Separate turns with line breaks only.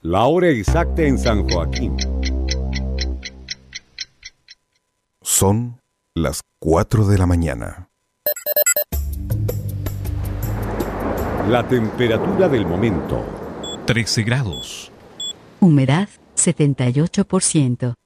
La hora exacta en San Joaquín.
Son las 4 de la mañana.
La temperatura del momento.
13 grados.
Humedad 78%.